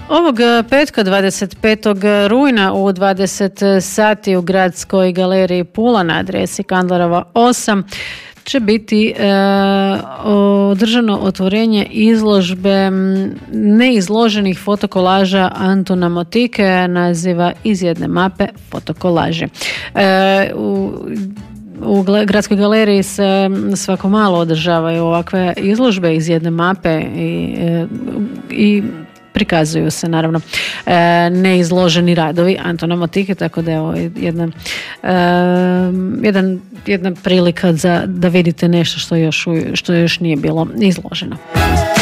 Ovog petka 25. rujna u 20 sati u Gradskoj galeriji Pula na adresi Kandlerova 8 će biti održano otvorenje izložbe neizloženih fotokolaža Antuna Motike, naziva Iz jedne mape fotokolaže. U Gradskoj galeriji se svako malo održavaju ovakve izložbe iz jedne mape i prikazuju se naravno neizloženi radovi Antuna Motike, tako da je ovo jedna prilika da vidite nešto što još nije bilo izloženo.